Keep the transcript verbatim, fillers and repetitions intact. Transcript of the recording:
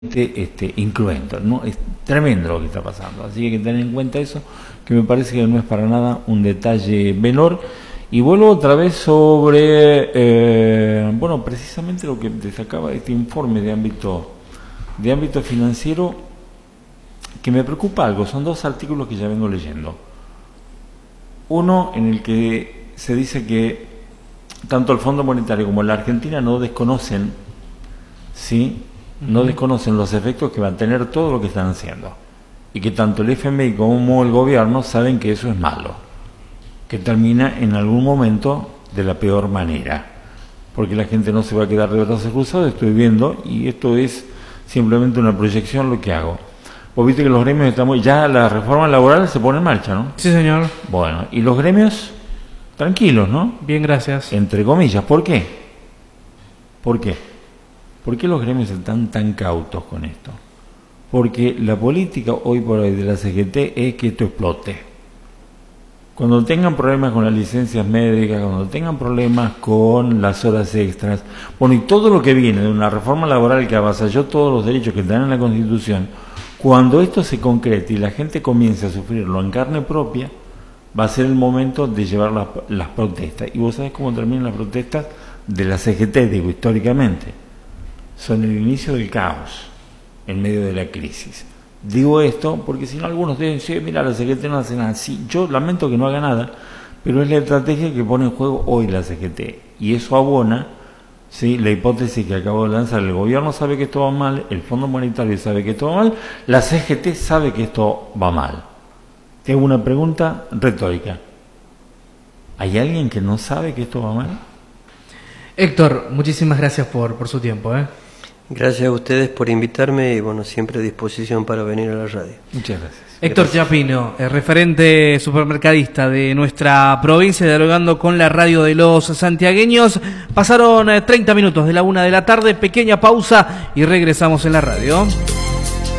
Este, incruento, ¿no? Es tremendo lo que está pasando, así que hay que tener en cuenta eso, que me parece que no es para nada un detalle menor. Y vuelvo otra vez sobre, eh, bueno, precisamente lo que destacaba este informe de ámbito, de ámbito financiero, que me preocupa algo. Son dos artículos que ya vengo leyendo. Uno en el que se dice que tanto el Fondo Monetario como la Argentina no desconocen, ¿sí?, no desconocen los efectos que va a tener todo lo que están haciendo, y que tanto el F M I como el gobierno saben que eso es malo, que termina en algún momento de la peor manera, porque la gente no se va a quedar de brazos cruzados. Estoy viendo, y esto es simplemente una proyección lo que hago. Vos viste que los gremios estamos, ya la reforma laboral se pone en marcha, ¿no? Sí, señor. Bueno, y los gremios tranquilos, ¿no? Bien, gracias. Entre comillas. ¿Por qué? ¿Por qué? ¿Por qué los gremios están tan cautos con esto? Porque la política hoy por hoy de la C G T es que esto explote. Cuando tengan problemas con las licencias médicas, cuando tengan problemas con las horas extras, bueno, y todo lo que viene de una reforma laboral que avasalló todos los derechos que están en la Constitución, cuando esto se concrete y la gente comience a sufrirlo en carne propia, va a ser el momento de llevar las, las protestas. Y vos sabés cómo terminan las protestas de la C G T, digo, históricamente. Son el inicio del caos en medio de la crisis. Digo esto porque si no algunos dicen, sí, mira, la C G T no hace nada. Sí, yo lamento que no haga nada, pero es la estrategia que pone en juego hoy la C G T. Y eso abona, ¿sí?, la hipótesis que acabo de lanzar. El gobierno sabe que esto va mal, el Fondo Monetario sabe que esto va mal, la C G T sabe que esto va mal. Tengo una pregunta retórica. ¿Hay alguien que no sabe que esto va mal? Héctor, muchísimas gracias por, por su tiempo, ¿eh? Gracias a ustedes por invitarme y bueno, siempre a disposición para venir a la radio. Muchas gracias. Héctor Gracias. Chapino, el referente supermercadista de nuestra provincia, dialogando con la radio de los santiagueños. Pasaron treinta minutos de la una de la tarde, pequeña pausa y regresamos en la radio.